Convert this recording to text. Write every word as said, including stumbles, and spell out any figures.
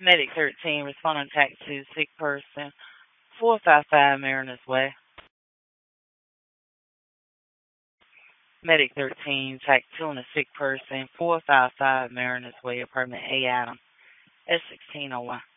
Medic thirteen, responding to attack two, sick person, four five five Mariners Way. Medic thirteen, attack two on a sick person, four five five Mariners Way, apartment A, Adam, S sixteen oh one.